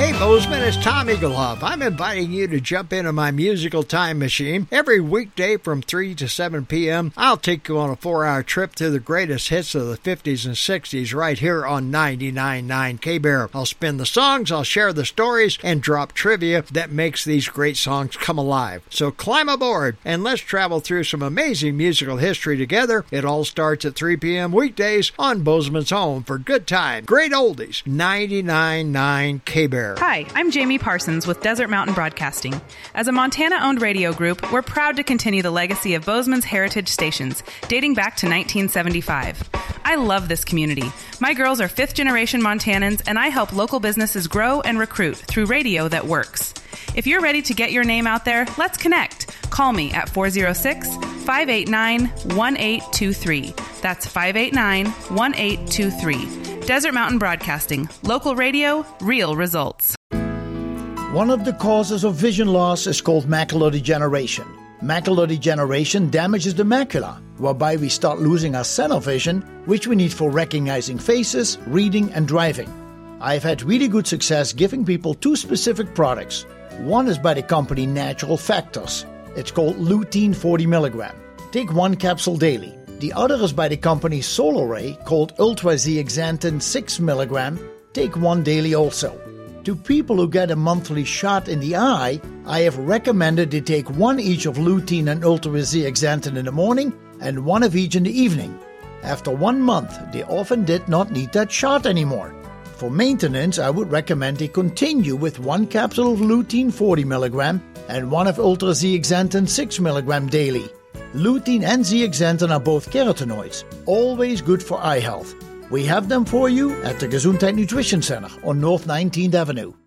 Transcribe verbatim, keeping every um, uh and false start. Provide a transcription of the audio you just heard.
Hey Bozeman, it's Tom Eaglehoff. I'm inviting you to jump into my musical time machine. Every weekday from three to seven p.m., I'll take you on a four-hour trip through the greatest hits of the fifties and sixties right here on ninety-nine point nine K-Bear. I'll spin the songs, I'll share the stories, and drop trivia that makes these great songs come alive. So climb aboard and let's travel through some amazing musical history together. It all starts at three p.m. weekdays on Bozeman's home for good time. Great oldies, ninety-nine point nine K-Bear. Hi, I'm Jamie Parsons with Desert Mountain Broadcasting. As a Montana-owned radio group, we're proud to continue the legacy of Bozeman's heritage stations, dating back to nineteen seventy-five. I love this community. My girls are fifth-generation Montanans, and I help local businesses grow and recruit through radio that works. If you're ready to get your name out there, let's connect. Call me at four oh six, five eight nine, one eight two three. That's five eight nine, one eight two three. Desert Mountain Broadcasting. Local radio, real results. One of the causes of vision loss is called macular degeneration. Macular degeneration damages the macula, whereby we start losing our center vision, which we need for recognizing faces, reading, and driving. I've had really good success giving people two specific products. One is by the company Natural Factors. It's called lutein forty milligram. Take one capsule daily. The other is by the company SolarRay called Ultrazeaxanthin six milligram. Take one daily also. To people who get a monthly shot in the eye, I have recommended they take one each of lutein and ultrazeaxanthin in the morning and one of each in the evening. After one month, they often did not need that shot anymore. For maintenance, I would recommend they continue with one capsule of lutein forty milligram and one of ultrazeaxanthin six milligram daily. Lutein and zeaxanthin are both carotenoids, always good for eye health. We have them for you at the Gesundheit Nutrition Center on North nineteenth Avenue.